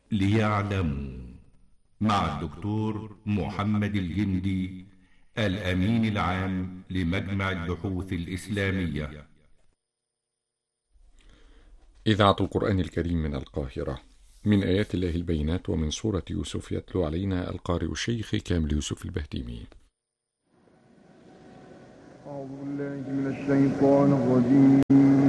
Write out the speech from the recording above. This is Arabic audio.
ليعلموا، مع الدكتور محمد الجندي، الأمين العام لمجمع البحوث الإسلامية. إذاعة القرآن الكريم من القاهرة، من آيات الله البينات ومن سورة يوسف، يتلو علينا القارئ الشيخ كامل يوسف البهتيمي. أعوذ بالله من الشيطان الرجيم.